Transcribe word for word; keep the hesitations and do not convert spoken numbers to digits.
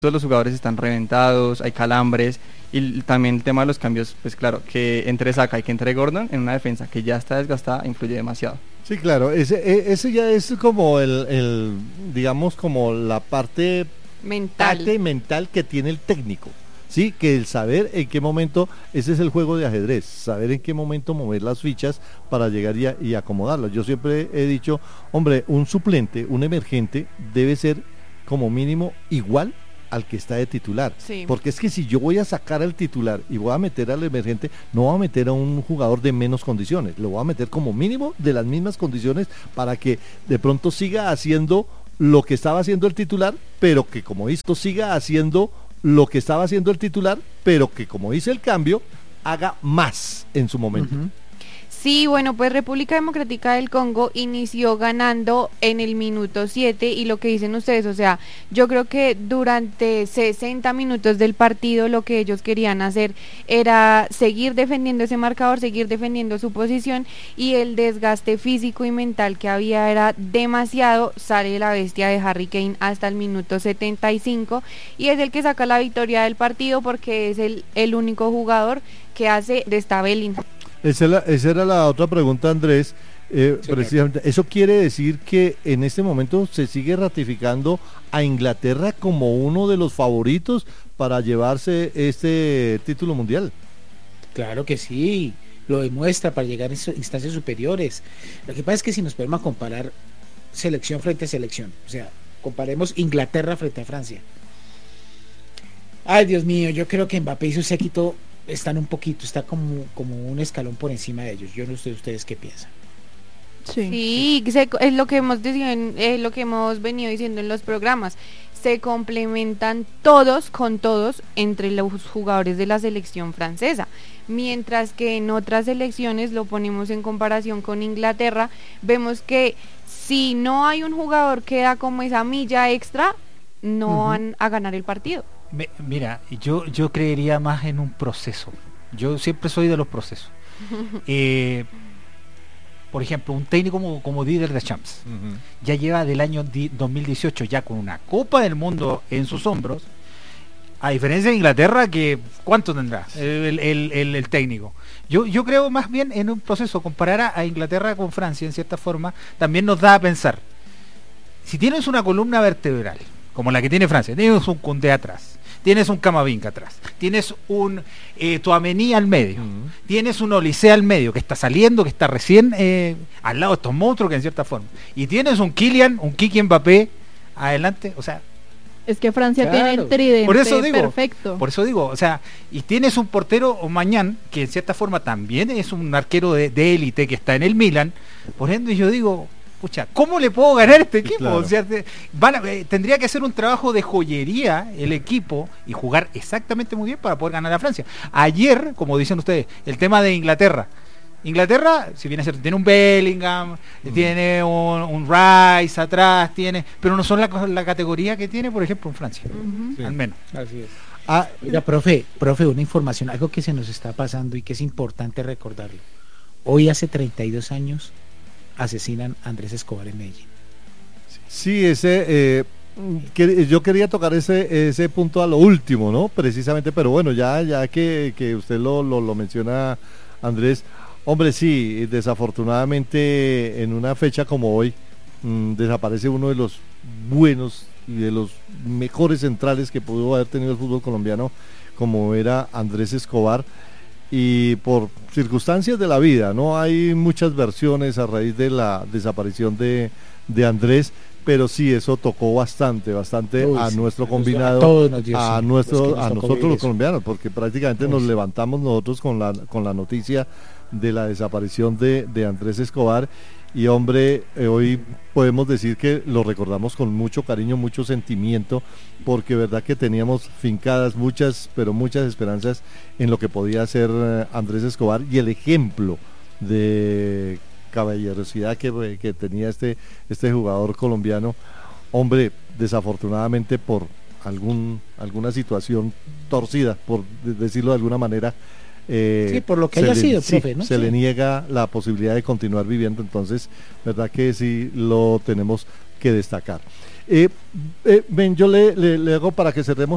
todos los jugadores están reventados, hay calambres, y también el tema de los cambios, pues claro, que entre Saka y que entre Gordon en una defensa que ya está desgastada influye demasiado. Sí, claro, ese, ese ya es como el, el, digamos, como la parte mental. parte mental que tiene el técnico, sí, que el saber en qué momento, ese es el juego de ajedrez, saber en qué momento mover las fichas para llegar y, a, y acomodarlas. Yo siempre he dicho, hombre, un suplente, un emergente debe ser como mínimo igual al que está de titular, sí. Porque es que si yo voy a sacar al titular y voy a meter al emergente, no voy a meter a un jugador de menos condiciones, lo voy a meter como mínimo de las mismas condiciones para que de pronto siga haciendo lo que estaba haciendo el titular, pero que como esto siga haciendo lo que estaba haciendo el titular, pero que como hice el cambio, haga más en su momento. Uh-huh. Sí, bueno, pues República Democrática del Congo inició ganando en el minuto siete y lo que dicen ustedes, o sea, yo creo que durante sesenta minutos del partido lo que ellos querían hacer era seguir defendiendo ese marcador, seguir defendiendo su posición y el desgaste físico y mental que había era demasiado. Sale la bestia de Harry Kane hasta el minuto setenta y cinco y es el que saca la victoria del partido porque es el, el único jugador que hace de esta Bellingham. Esa, la, esa era la otra pregunta, Andrés. Eh, sí, precisamente, ¿eso quiere decir que en este momento se sigue ratificando a Inglaterra como uno de los favoritos para llevarse este título mundial? Claro que sí, lo demuestra para llegar a instancias superiores. Lo que pasa es que si nos podemos comparar selección frente a selección, o sea, comparemos Inglaterra frente a Francia. Ay, Dios mío, yo creo que Mbappé y su séquito están un poquito, está como, como un escalón por encima de ellos. Yo no sé ustedes qué piensan. Sí, sí, es lo que hemos dicho, es lo que hemos venido diciendo en los programas. Se complementan todos con todos entre los jugadores de la selección francesa, mientras que en otras selecciones, lo ponemos en comparación con Inglaterra, vemos que si no hay un jugador que da como esa milla extra, no uh-huh. van a ganar el partido. Me, mira, yo yo creería más en un proceso. Yo siempre soy de los procesos. Eh, por ejemplo, un técnico como, como Didier Deschamps uh-huh. ya lleva del año di, dos mil dieciocho ya con una Copa del Mundo en sus hombros, a diferencia de Inglaterra, que ¿cuánto tendrá el, el, el, el técnico? Yo yo creo más bien en un proceso. Comparar a, a Inglaterra con Francia, en cierta forma, también nos da a pensar. Si tienes una columna vertebral como la que tiene Francia, tienes un Koundé atrás, tienes un Camavinga atrás, tienes un eh, Tchouaméni al medio, uh-huh. tienes un Olise al medio que está saliendo, que está recién eh, al lado de estos monstruos que en cierta forma, y tienes un Kylian, un Kiki Mbappé adelante, o sea, es que Francia claro. tiene el tridente por eso digo, perfecto. Por eso digo, o sea, y tienes un portero Mañán que en cierta forma también es un arquero de, de élite que está en el Milan, por ende yo digo, pucha, ¿cómo le puedo ganar a este equipo? Claro. O sea, te, van a, eh, tendría que hacer un trabajo de joyería el equipo y jugar exactamente muy bien para poder ganar a Francia. Ayer, como dicen ustedes, el tema de Inglaterra. Inglaterra, si bien es cierto, tiene un Bellingham, uh-huh. tiene un, un Rice atrás, tiene, pero no son la, la categoría que tiene, por ejemplo, en Francia, uh-huh. sí. al menos. Así es. Ah, Oiga, profe, profe, una información, algo que se nos está pasando y que es importante recordarlo. Hoy hace treinta y dos años asesinan a Andrés Escobar en Medellín. Sí, ese eh, que, yo quería tocar ese ese punto a lo último, ¿no? Precisamente, pero bueno, ya ya que, que usted lo, lo, lo menciona, Andrés, hombre, sí, desafortunadamente en una fecha como hoy mmm, desaparece uno de los buenos y de los mejores centrales que pudo haber tenido el fútbol colombiano, como era Andrés Escobar. Y por circunstancias de la vida, no hay muchas versiones a raíz de la desaparición de, de Andrés, pero sí, eso tocó bastante, bastante Uy, a sí, nuestro combinado, a, todos nos dio, a, sí, nuestro, a nosotros los colombianos, porque prácticamente Uy, nos sí. levantamos nosotros con la, con la noticia de la desaparición de, de Andrés Escobar. Y hombre, eh, hoy podemos decir que lo recordamos con mucho cariño, mucho sentimiento, porque verdad que teníamos fincadas muchas, pero muchas esperanzas en lo que podía hacer eh, Andrés Escobar y el ejemplo de caballerosidad que, que tenía este, este jugador colombiano. Hombre, desafortunadamente por algún alguna situación torcida, por decirlo de alguna manera, Eh, sí, por lo que haya le, sido, sí, profe, ¿no? se sí. le niega la posibilidad de continuar viviendo, entonces, verdad que sí lo tenemos que destacar. Eh, eh, ven, yo le, le, le hago para que cerremos